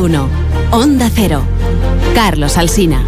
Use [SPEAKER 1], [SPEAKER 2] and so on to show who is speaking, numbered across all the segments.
[SPEAKER 1] 1. Onda Cero. Carlos Alsina.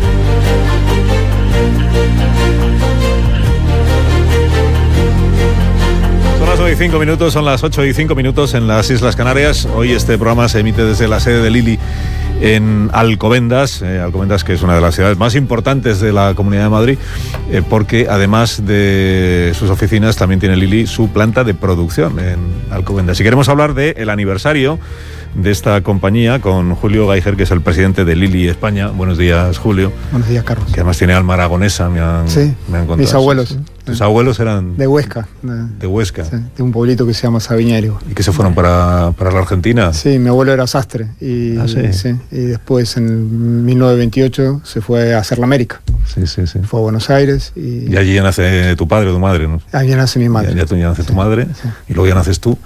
[SPEAKER 2] Son las 9:05, son las 8:05 en las Islas Canarias. Hoy este programa se emite desde la sede de Lili en Alcobendas, Alcobendas, que es una de las ciudades más importantes de la Comunidad de Madrid, porque además de sus oficinas también tiene Lili su planta de producción en Alcobendas. Y queremos hablar del aniversario de esta compañía con Julio Geiger, que es el presidente de Lili España. Buenos días, Julio.
[SPEAKER 3] Buenos días, Carlos.
[SPEAKER 2] Que además tiene alma aragonesa, me han contado.
[SPEAKER 3] Mis abuelos.
[SPEAKER 2] ¿Tus abuelos eran...?
[SPEAKER 3] De Huesca.
[SPEAKER 2] De Huesca.
[SPEAKER 3] Sí, de un pueblito que se llama Sabiñánigo.
[SPEAKER 2] ¿Y que se fueron para la Argentina?
[SPEAKER 3] Sí, mi abuelo era sastre. Y después, en 1928, se fue a hacer la América.
[SPEAKER 2] Sí.
[SPEAKER 3] Fue a Buenos Aires.
[SPEAKER 2] Y allí ya nace tu padre o tu madre, ¿no?
[SPEAKER 3] Allí ya nace mi madre.
[SPEAKER 2] Ya nace tu madre, y luego ya naces tú.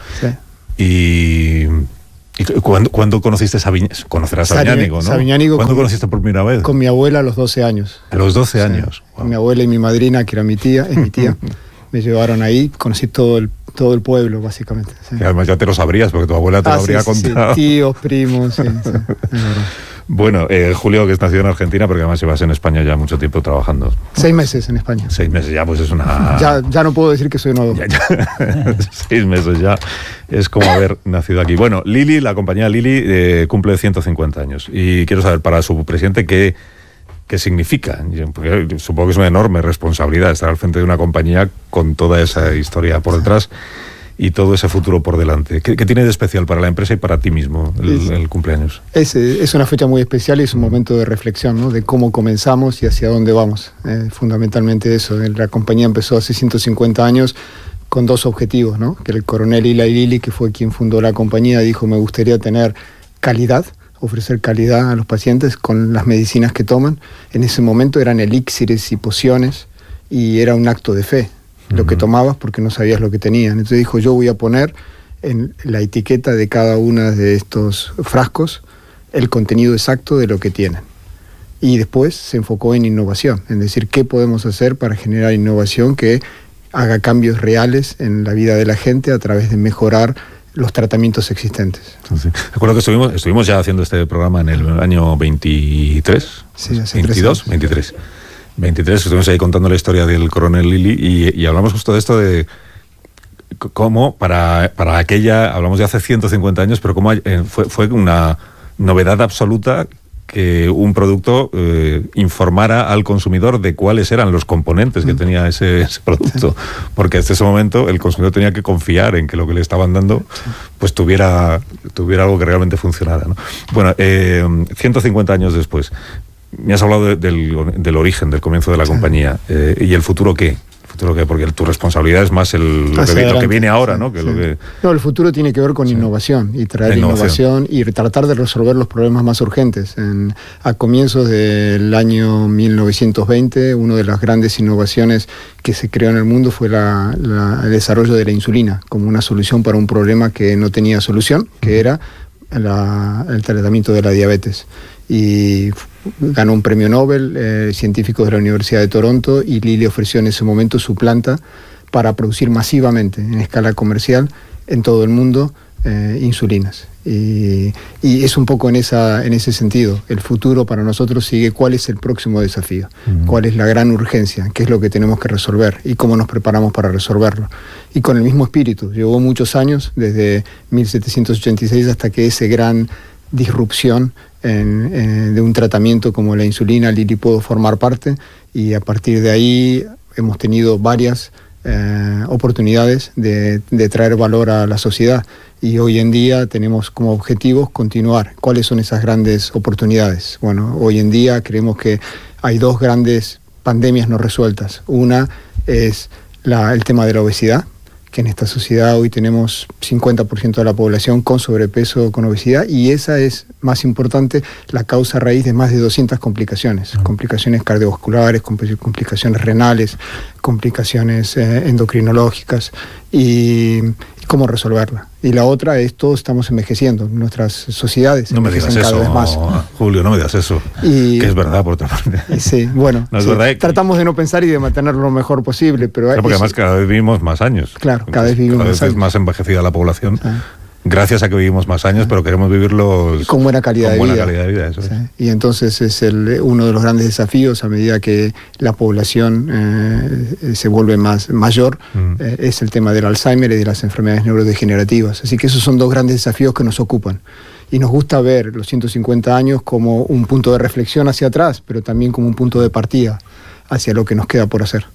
[SPEAKER 3] Sí.
[SPEAKER 2] ¿Y cuándo conociste conocerás Sabiñánigo, no?
[SPEAKER 3] Sabiñánigo.
[SPEAKER 2] ¿Cuándo conociste por primera vez?
[SPEAKER 3] Con mi abuela a los 12 años.
[SPEAKER 2] A los 12 años.
[SPEAKER 3] Wow. Mi abuela y mi madrina, que era mi tía, me llevaron ahí, conocí todo el pueblo, básicamente. Sí.
[SPEAKER 2] Y además ya te lo sabrías, porque tu abuela te lo habría contado.
[SPEAKER 3] Sí, tíos, primos, sí.
[SPEAKER 2] Bueno, Julio, que es nacido en Argentina, porque además llevas en España ya mucho tiempo trabajando.
[SPEAKER 3] 6 meses en España.
[SPEAKER 2] 6 meses ya, pues es una...
[SPEAKER 3] Ya no puedo decir que soy nuevo.
[SPEAKER 2] 6 meses ya es como haber nacido aquí. Bueno, Lili, la compañía Lili, cumple 150 años. Y quiero saber, para su presidente, ¿qué significa? Porque supongo que es una enorme responsabilidad estar al frente de una compañía con toda esa historia por detrás y todo ese futuro por delante. ¿Qué tiene de especial para la empresa y para ti mismo el cumpleaños?
[SPEAKER 3] Es una fecha muy especial y es un momento de reflexión, ¿no? De cómo comenzamos y hacia dónde vamos. Fundamentalmente eso. La compañía empezó hace 150 años con 2 objetivos, ¿no? Que el coronel Eli Lilly, que fue quien fundó la compañía, dijo: me gustaría tener calidad, ofrecer calidad a los pacientes con las medicinas que toman. En ese momento eran elixires y pociones y era un acto de fe lo que tomabas, porque no sabías lo que tenían. Entonces dijo: yo voy a poner en la etiqueta de cada uno de estos frascos el contenido exacto de lo que tienen. Y después se enfocó en innovación, en decir qué podemos hacer para generar innovación que haga cambios reales en la vida de la gente a través de mejorar los tratamientos existentes.
[SPEAKER 2] Sí. Recuerdo que estuvimos ya haciendo este programa en el año 23,
[SPEAKER 3] sí, hace
[SPEAKER 2] 22, 23, estuvimos ahí contando la historia del coronel Lilly y hablamos justo de esto de cómo para aquella, hablamos de hace 150 años, pero cómo fue una novedad absoluta que un producto informara al consumidor de cuáles eran los componentes que tenía ese producto, porque hasta ese momento el consumidor tenía que confiar en que lo que le estaban dando pues tuviera algo que realmente funcionara, ¿no? Bueno, 150 años después, me has hablado del origen, del comienzo de la compañía, ¿y el futuro qué? Porque tu responsabilidad es más lo que viene ahora, ¿no?
[SPEAKER 3] No, el futuro tiene que ver con innovación y traer innovación y tratar de resolver los problemas más urgentes. A comienzos del año 1920, una de las grandes innovaciones que se creó en el mundo fue el desarrollo de la insulina como una solución para un problema que no tenía solución, que era el tratamiento de la diabetes. Y ganó un premio Nobel, científicos de la Universidad de Toronto, y Lilly ofreció en ese momento su planta para producir masivamente, en escala comercial, en todo el mundo, insulinas. Y es un poco en ese sentido. El futuro para nosotros sigue cuál es el próximo desafío, cuál es la gran urgencia, qué es lo que tenemos que resolver y cómo nos preparamos para resolverlo. Y con el mismo espíritu. Llevó muchos años, desde 1786 hasta que esa gran disrupción de un tratamiento como la insulina, Lilly pudo formar parte, y a partir de ahí hemos tenido varias oportunidades de traer valor a la sociedad, y hoy en día tenemos como objetivos continuar. ¿Cuáles son esas grandes oportunidades? Bueno, hoy en día creemos que hay 2 grandes pandemias no resueltas. Una es el tema de la obesidad, que en esta sociedad hoy tenemos 50% de la población con sobrepeso, con obesidad, y esa es, más importante, la causa raíz de más de 200 complicaciones. Complicaciones cardiovasculares, complicaciones renales, complicaciones endocrinológicas, y cómo resolverla. Y la otra es, todos estamos envejeciendo, nuestras sociedades envejecen cada vez más.
[SPEAKER 2] Julio, no me digas eso, que es verdad, por otra parte.
[SPEAKER 3] Sí, bueno,
[SPEAKER 2] no es verdad
[SPEAKER 3] tratamos de no pensar y de mantenerlo lo mejor posible, pero...
[SPEAKER 2] Porque además cada vez vivimos más años.
[SPEAKER 3] Claro, cada vez vivimos más años.
[SPEAKER 2] Más envejecida la población. gracias a que vivimos más años, pero queremos vivirlos
[SPEAKER 3] con buena calidad de vida.
[SPEAKER 2] Eso
[SPEAKER 3] sí.
[SPEAKER 2] es.
[SPEAKER 3] Y entonces es uno de los grandes desafíos a medida que la población se vuelve mayor, es el tema del Alzheimer y de las enfermedades neurodegenerativas. Así que esos son dos grandes desafíos que nos ocupan. Y nos gusta ver los 150 años como un punto de reflexión hacia atrás, pero también como un punto de partida hacia lo que nos queda por hacer.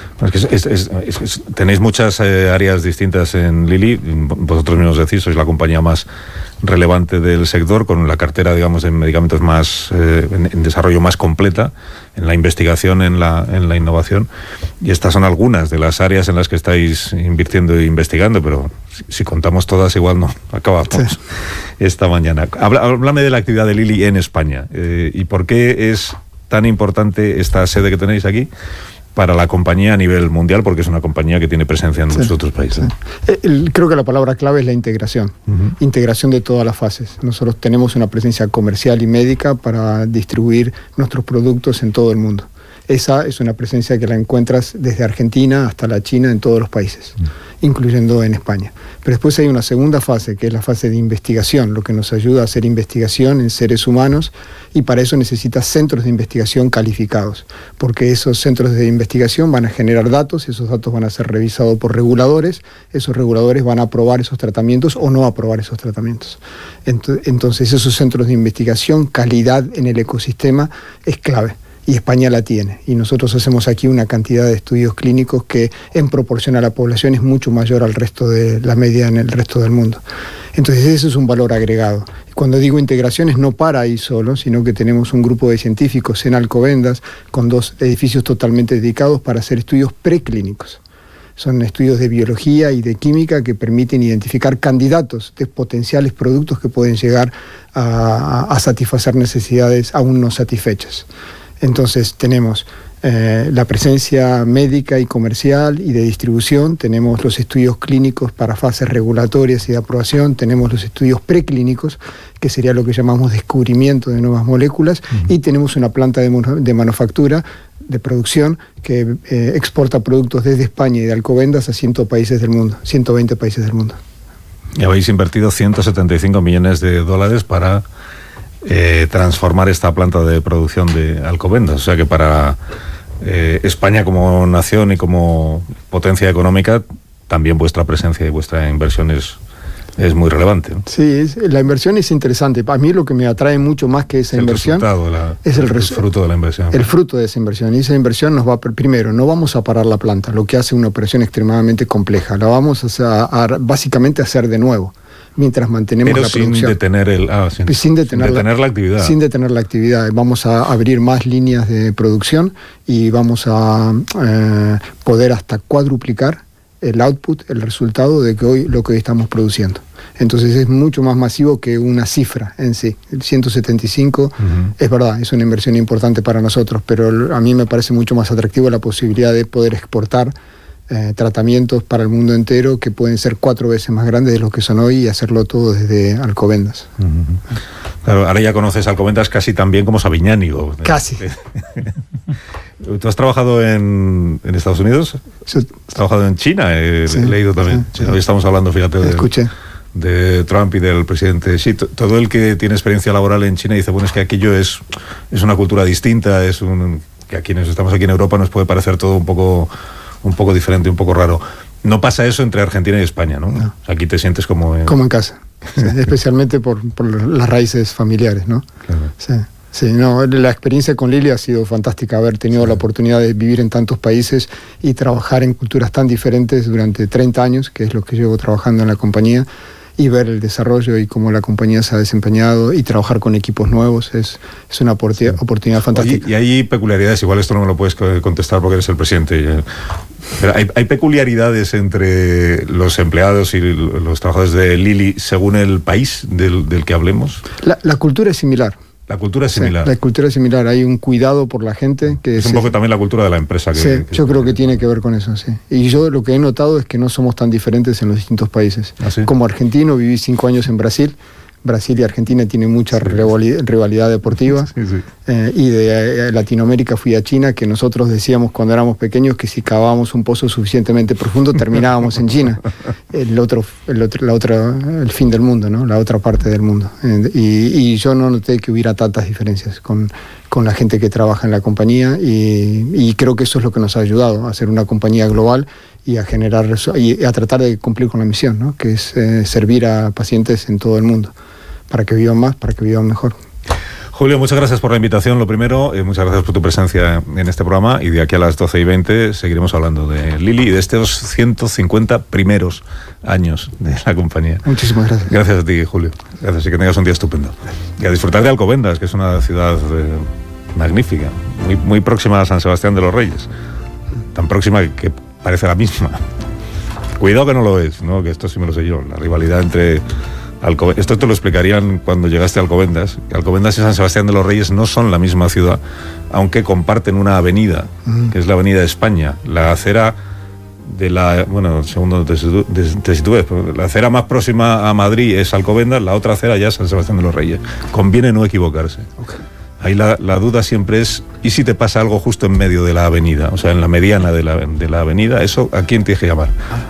[SPEAKER 2] Tenéis muchas áreas distintas en Lilly. Vosotros mismos decís, sois la compañía más relevante del sector, con la cartera, digamos, en medicamentos más en desarrollo más completa, en la investigación, en la innovación. Y estas son algunas de las áreas en las que estáis invirtiendo e investigando, pero si contamos todas igual no acabamos esta mañana. Háblame de la actividad de Lilly en España y por qué es tan importante esta sede que tenéis aquí para la compañía a nivel mundial, porque es una compañía que tiene presencia en muchos otros países.
[SPEAKER 3] Creo que la palabra clave es la integración, integración de todas las fases. Nosotros tenemos una presencia comercial y médica para distribuir nuestros productos en todo el mundo. Esa es una presencia que la encuentras desde Argentina hasta la China, en todos los países, incluyendo en España. Pero después hay una segunda fase, que es la fase de investigación, lo que nos ayuda a hacer investigación en seres humanos, y para eso necesitas centros de investigación calificados, porque esos centros de investigación van a generar datos, esos datos van a ser revisados por reguladores, esos reguladores van a aprobar esos tratamientos o no aprobar esos tratamientos. Entonces esos centros de investigación, calidad en el ecosistema es clave. Y España la tiene. Y nosotros hacemos aquí una cantidad de estudios clínicos que en proporción a la población es mucho mayor al resto de la media en el resto del mundo. Entonces ese es un valor agregado. Cuando digo integraciones no para ahí solo, sino que tenemos un grupo de científicos en Alcobendas con 2 edificios totalmente dedicados para hacer estudios preclínicos. Son estudios de biología y de química que permiten identificar candidatos de potenciales productos que pueden llegar a satisfacer necesidades aún no satisfechas. Entonces tenemos la presencia médica y comercial y de distribución, tenemos los estudios clínicos para fases regulatorias y de aprobación, tenemos los estudios preclínicos, que sería lo que llamamos descubrimiento de nuevas moléculas, y tenemos una planta de manufactura, de producción, que exporta productos desde España y de Alcobendas a 120 países del mundo.
[SPEAKER 2] Y habéis invertido $175 millones para transformar esta planta de producción de Alcobendas. O sea que para España como nación y como potencia económica, también vuestra presencia y vuestra inversión es muy relevante, ¿no?
[SPEAKER 3] Sí, la inversión es interesante. A mí lo que me atrae mucho más que esa inversión es el fruto de la inversión. El fruto de esa inversión. Y esa inversión nos va, primero, no vamos a parar la planta, lo que hace una operación extremadamente compleja. La vamos básicamente a hacer de nuevo, mientras mantenemos la producción. Sin detener la actividad. Sin detener la actividad. Vamos a abrir más líneas de producción y vamos a poder hasta cuadruplicar el output, el resultado de lo que hoy estamos produciendo. Entonces es mucho más masivo que una cifra en sí. El 175, es verdad, es una inversión importante para nosotros, pero a mí me parece mucho más atractivo la posibilidad de poder exportar tratamientos para el mundo entero que pueden ser 4 veces más grandes de los que son hoy y hacerlo todo desde Alcobendas.
[SPEAKER 2] Claro, ahora ya conoces Alcobendas casi tan bien como Sabiñánigo.
[SPEAKER 3] Casi.
[SPEAKER 2] ¿Tú has trabajado en Estados Unidos?
[SPEAKER 3] Sí.
[SPEAKER 2] ¿Has trabajado en China? He leído también. Sí. Hoy estamos hablando, fíjate, de Trump y del presidente Xi. Todo el que tiene experiencia laboral en China dice, bueno, es que aquello es una cultura distinta, que a quienes estamos aquí en Europa nos puede parecer todo un poco diferente, un poco raro. No pasa eso entre Argentina y España, ¿no? No. Aquí te sientes como en
[SPEAKER 3] casa, sí, especialmente por las raíces familiares, ¿no? Claro. Sí, no, la experiencia con Lilly ha sido fantástica, haber tenido la oportunidad de vivir en tantos países y trabajar en culturas tan diferentes durante 30 años, que es lo que llevo trabajando en la compañía, y ver el desarrollo y cómo la compañía se ha desempeñado y trabajar con equipos nuevos es una oportunidad fantástica.
[SPEAKER 2] Oye, y hay peculiaridades, igual esto no me lo puedes contestar porque eres el presidente, pero hay peculiaridades entre los empleados y los trabajadores de Lilly según el país del que hablemos.
[SPEAKER 3] La cultura es similar.
[SPEAKER 2] La cultura es similar.
[SPEAKER 3] Sí, la cultura es similar. Hay un cuidado por la gente. Que
[SPEAKER 2] es un poco también la cultura de la empresa.
[SPEAKER 3] Yo creo que tiene que ver con eso, sí. Y yo lo que he notado es que no somos tan diferentes en los distintos países.
[SPEAKER 2] ¿Ah, sí?
[SPEAKER 3] Como argentino, viví 5 años en Brasil. Brasil y Argentina tienen mucha rivalidad deportiva. Y de Latinoamérica fui a China, que nosotros decíamos cuando éramos pequeños que si cavábamos un pozo suficientemente profundo terminábamos en China, el fin del mundo, ¿no? La otra parte del mundo. Y yo no noté que hubiera tantas diferencias con la gente que trabaja en la compañía, y creo que eso es lo que nos ha ayudado a ser una compañía global y a generar y a tratar de cumplir con la misión, ¿no? Que es servir a pacientes en todo el mundo para que vivan más, para que vivan mejor.
[SPEAKER 2] Julio, muchas gracias por la invitación, lo primero, muchas gracias por tu presencia en este programa, y de aquí a las 12:20 seguiremos hablando de Lilly y de estos 150 primeros años de la compañía.
[SPEAKER 3] Muchísimas gracias.
[SPEAKER 2] Gracias a ti, Julio. Gracias, y que tengas un día estupendo. Y a disfrutar de Alcobendas, que es una ciudad magnífica, muy próxima a San Sebastián de los Reyes, tan próxima que parece la misma. Cuidado que no lo es, ¿no? Que esto sí me lo sé yo, la rivalidad entre esto te lo explicarían cuando llegaste a Alcobendas. Alcobendas y San Sebastián de los Reyes no son la misma ciudad, aunque comparten una avenida, que es la Avenida de España. La acera de la... Bueno, segundo te sitúes, la acera más próxima a Madrid es Alcobendas, la otra acera ya es San Sebastián de los Reyes. Conviene no equivocarse. Okay. Ahí la duda siempre es, ¿y si te pasa algo justo en medio de la avenida? O sea, en la mediana de la avenida, ¿eso a quién tienes que llamar?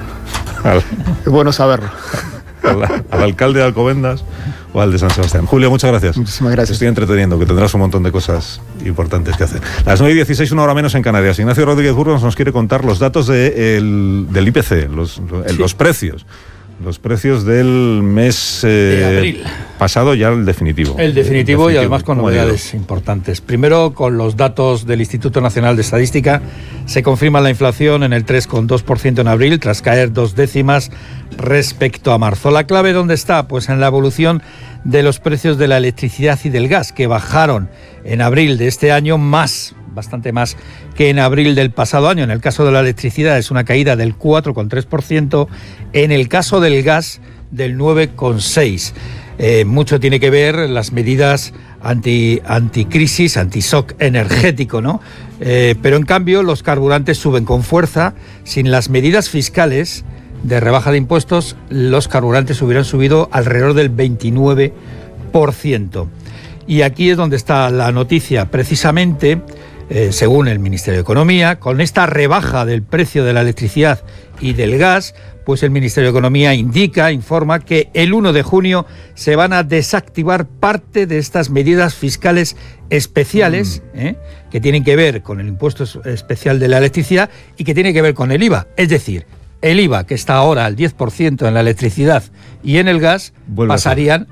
[SPEAKER 3] Es bueno saberlo.
[SPEAKER 2] Al alcalde de Alcobendas o al de San Sebastián. Julio, muchas gracias.
[SPEAKER 3] Muchísimas gracias.
[SPEAKER 2] Te estoy entreteniendo, que tendrás un montón de cosas importantes que hacer. Las 9:16, una hora menos en Canarias. Ignacio Rodríguez Burgos nos quiere contar los datos del IPC, los precios. Los precios del mes de abril pasado, ya el definitivo.
[SPEAKER 4] El definitivo y además con novedades importantes. Primero, con los datos del Instituto Nacional de Estadística, se confirma la inflación en el 3,2% en abril, tras caer 2 décimas respecto a marzo. ¿La clave dónde está? Pues en la evolución de los precios de la electricidad y del gas, que bajaron en abril de este año bastante más que en abril del pasado año. En el caso de la electricidad es una caída del 4,3%, en el caso del gas del 9,6%. Mucho tiene que ver las medidas anticrisis, anti-shock energético, ¿no? Pero en cambio los carburantes suben con fuerza. Sin las medidas fiscales de rebaja de impuestos, los carburantes hubieran subido alrededor del 29%. Y aquí es donde está la noticia, precisamente. Según el Ministerio de Economía, con esta rebaja del precio de la electricidad y del gas, pues el Ministerio de Economía informa que el 1 de junio se van a desactivar parte de estas medidas fiscales especiales que tienen que ver con el impuesto especial de la electricidad y que tienen que ver con el IVA. Es decir, el IVA, que está ahora al 10% en la electricidad y en el gas, regresaría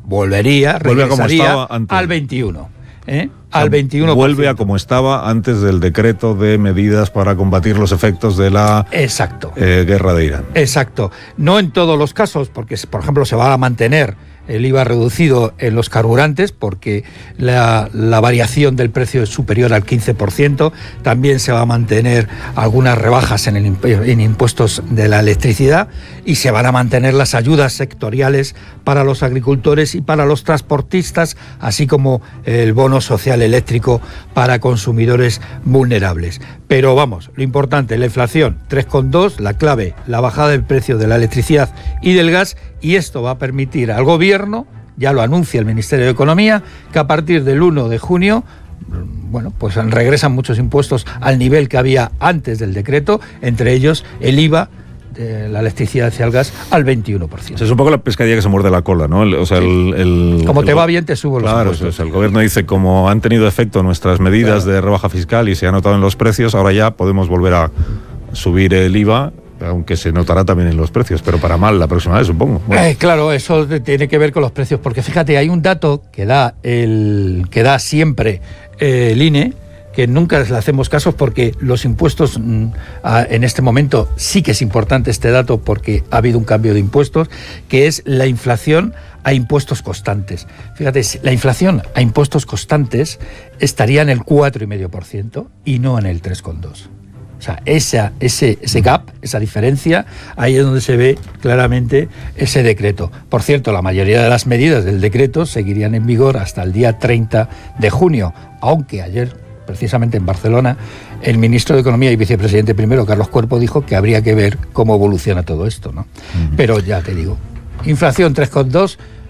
[SPEAKER 4] al 21%. Al 21%.
[SPEAKER 2] Vuelve a como estaba antes del decreto de medidas para combatir los efectos de la guerra de Irán.
[SPEAKER 4] Exacto. No en todos los casos, porque, por ejemplo, se va a mantener el IVA reducido en los carburantes, porque la variación del precio es superior al 15%. También se va a mantener algunas rebajas en impuestos de la electricidad, y se van a mantener las ayudas sectoriales para los agricultores y para los transportistas, así como el bono social eléctrico para consumidores vulnerables. Pero vamos, lo importante, la inflación 3,2%, la clave, la bajada del precio de la electricidad y del gas, y esto va a permitir al gobierno, ya lo anuncia el Ministerio de Economía, que a partir del 1 de junio, pues regresan muchos impuestos al nivel que había antes del decreto, entre ellos el IVA de la electricidad y el gas al 21%. O sea,
[SPEAKER 2] es un poco la pescadilla que se muerde la cola, ¿no?
[SPEAKER 4] Como te va bien, te subo los impuestos.
[SPEAKER 2] Claro, el gobierno dice, como han tenido efecto nuestras medidas de rebaja fiscal y se ha notado en los precios, ahora ya podemos volver a subir el IVA, aunque se notará también en los precios, pero para mal la próxima vez, supongo. Bueno.
[SPEAKER 4] Claro, eso tiene que ver con los precios, porque fíjate, hay un dato que da siempre el INE, que nunca le hacemos caso, porque los impuestos en este momento sí que es importante este dato, porque ha habido un cambio de impuestos, que es la inflación a impuestos constantes. Fíjate, la inflación a impuestos constantes estaría en el 4,5% y no en el 3,2%. O sea, ese gap, esa diferencia, ahí es donde se ve claramente ese decreto. Por cierto, la mayoría de las medidas del decreto seguirían en vigor hasta el día 30 de junio, aunque ayer, precisamente en Barcelona, el ministro de Economía y vicepresidente primero, Carlos Cuerpo, dijo que habría que ver cómo evoluciona todo esto, ¿no? Pero ya te digo, inflación 3,2%,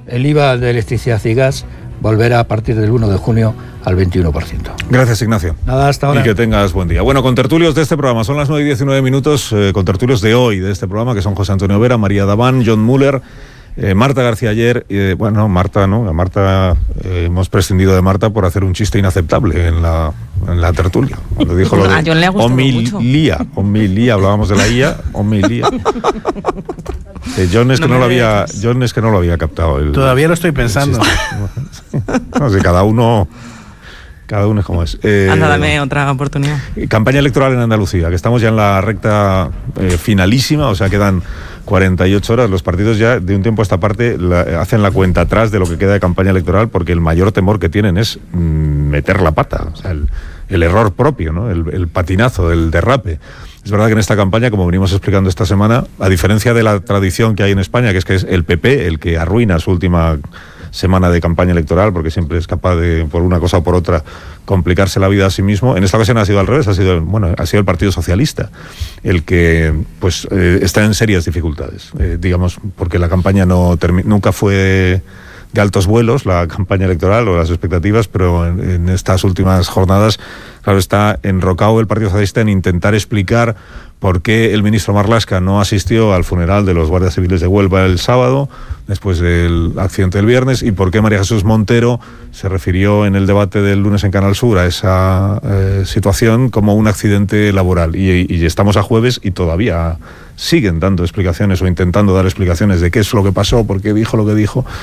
[SPEAKER 4] el IVA de electricidad y gas volverá a partir del 1 de junio al 21%.
[SPEAKER 2] Gracias, Ignacio.
[SPEAKER 4] Nada, hasta ahora.
[SPEAKER 2] Y que tengas buen día. Bueno, contertulios de este programa, son las 9:19, contertulios de hoy de este programa, que son José Antonio Vera, María Daván, John Muller, Marta García Ayer, Marta, ¿no? Hemos prescindido de Marta por hacer un chiste inaceptable en la tertulia. Cuando dijo lo de
[SPEAKER 5] John le ha gustado
[SPEAKER 2] homilía, hablábamos de la IA, homilía. John es que no lo había captado.
[SPEAKER 6] Todavía lo estoy pensando.
[SPEAKER 2] No sé, cada uno es como es.
[SPEAKER 5] Anda, dame otra oportunidad.
[SPEAKER 2] Campaña electoral en Andalucía, que estamos ya en la recta finalísima, o sea, quedan 48 horas. Los partidos ya de un tiempo a esta parte hacen la cuenta atrás de lo que queda de campaña electoral, porque el mayor temor que tienen es meter la pata, o sea, el error propio, ¿no? El patinazo, el derrape. Es verdad que en esta campaña, como venimos explicando esta semana, a diferencia de la tradición que hay en España, que es el PP el que arruina su última semana de campaña electoral, porque siempre es capaz de, por una cosa o por otra, complicarse la vida a sí mismo. En esta ocasión ha sido al revés, ha sido el Partido Socialista el que está en serias dificultades, digamos, porque la campaña nunca fue de altos vuelos, la campaña electoral o las expectativas, pero en estas últimas jornadas, claro, está enrocado el Partido Socialista en intentar explicar por qué el ministro Marlaska no asistió al funeral de los guardias civiles de Huelva el sábado, después del accidente del viernes, y por qué María Jesús Montero se refirió en el debate del lunes en Canal Sur a esa situación como un accidente laboral. Y estamos a jueves y todavía siguen dando explicaciones o intentando dar explicaciones de qué es lo que pasó, por qué dijo lo que dijo,